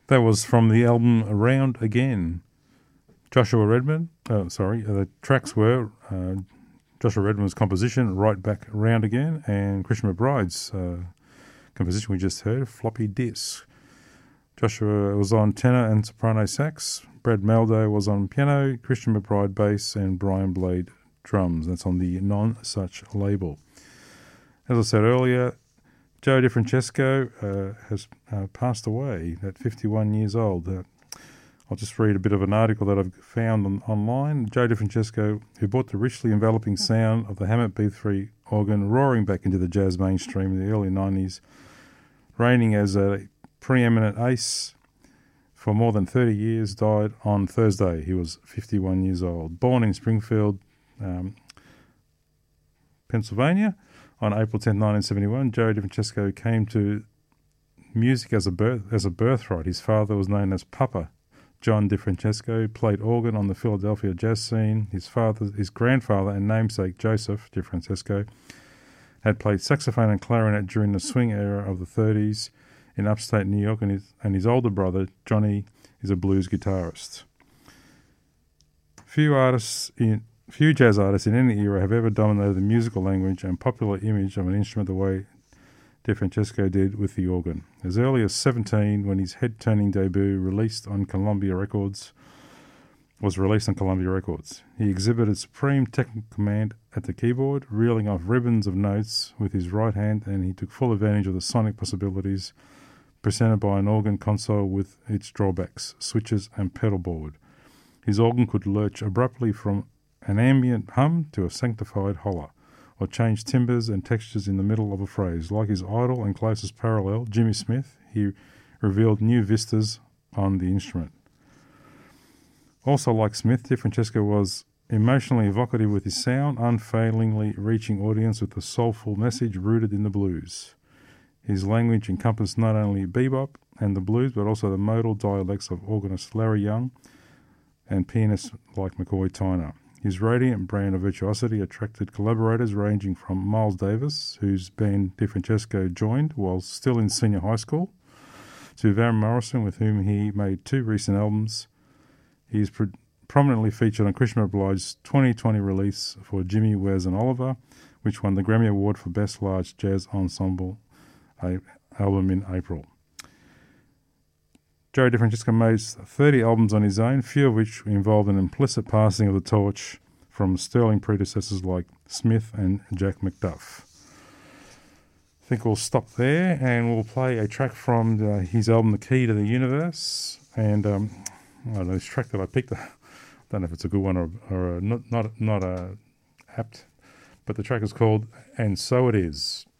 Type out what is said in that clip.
That was from the album Around Again. Joshua Redman, the tracks were Joshua Redman's composition, Right Back Around Again, and Christian McBride's composition we just heard, Floppy Disk. Joshua was on tenor and soprano sax, Brad Maldo was on piano, Christian McBride bass, and Brian Blade drums. That's on the Non-Such label. As I said earlier, Joe DeFrancesco has passed away at 51 years old. I'll just read a bit of an article that I've found online. Joe DeFrancesco, who brought the richly enveloping sound of the Hammett B3 organ roaring back into the jazz mainstream in the early 90s, reigning as a preeminent ace for more than 30 years, died on Thursday. He was 51 years old. Born in Springfield, Pennsylvania, on April 10, 1971, Joe DeFrancesco came to music as a birthright. His father was known as Papa John DeFrancesco, played organ on the Philadelphia jazz scene. His grandfather and namesake Joseph DeFrancesco had played saxophone and clarinet during the swing era of the 30s in upstate New York, and his older brother Johnny is a blues guitarist. Few jazz artists in any era have ever dominated the musical language and popular image of an instrument the way DeFrancesco did with the organ. As early as 17, when his head-turning debut was released on Columbia Records, he exhibited supreme technical command at the keyboard, reeling off ribbons of notes with his right hand, and he took full advantage of the sonic possibilities presented by an organ console with its drawbacks, switches, and pedal board. His organ could lurch abruptly from an ambient hum to a sanctified holler, or change timbres and textures in the middle of a phrase. Like his idol and closest parallel, Jimmy Smith, he revealed new vistas on the instrument. Also like Smith, DeFrancesco was emotionally evocative with his sound, unfailingly reaching audience with a soulful message rooted in the blues. His language encompassed not only bebop and the blues, but also the modal dialects of organist Larry Young and pianists like McCoy Tyner. His radiant brand of virtuosity attracted collaborators ranging from Miles Davis, whose band DeFrancesco joined while still in senior high school, to Van Morrison, with whom he made 2 recent albums. He is prominently featured on Christian McBride's 2020 release for Jimmy, Wes and Oliver, which won the Grammy Award for Best Large Jazz Ensemble album in April. Joe DeFrancesco made 30 albums on his own, few of which involved an implicit passing of the torch from sterling predecessors like Smith and Jack McDuff. I think we'll stop there and we'll play a track from his album The Key to the Universe. And I don't know, this track that I picked, I don't know if it's a good one or not apt, but the track is called And So It Is.